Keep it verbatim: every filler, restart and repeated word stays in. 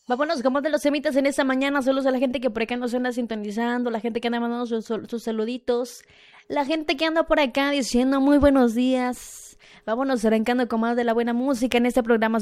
Vámonos con más de los semitas en esta mañana. Saludos a la gente que por acá nos anda sintonizando, la gente que anda mandando sus, sus saluditos, la gente que anda por acá diciendo muy buenos días. Vámonos arrancando con más de la buena música en este programa